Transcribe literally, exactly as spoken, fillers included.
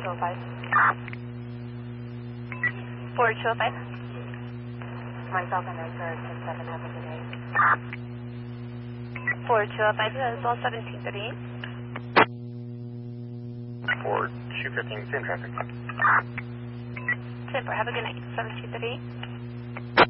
two oh five. four two oh five. Myself and Answer six seven, have a good day. four two oh five, as well, seventeen thirty-eight. four two fifteen, same traffic. ten four, have a good night, seventeen thirty-eight.